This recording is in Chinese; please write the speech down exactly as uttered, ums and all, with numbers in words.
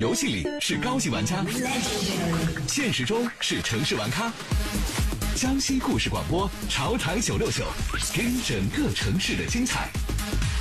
游戏里是高级玩家，现实中是城市玩咖。江西故事广播，潮台九六九，听整个城市的精彩。